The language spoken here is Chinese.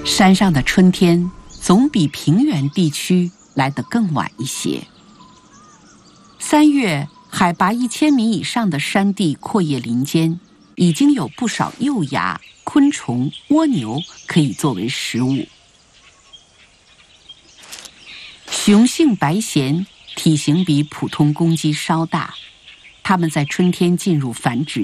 山上的春天总比平原地区来得更晚一些。3月，海拔1000米以上的山地阔叶林间，已经有不少幼芽、昆虫、蜗牛可以作为食物。雄性白鹇体型比普通公鸡稍大，它们在春天进入繁殖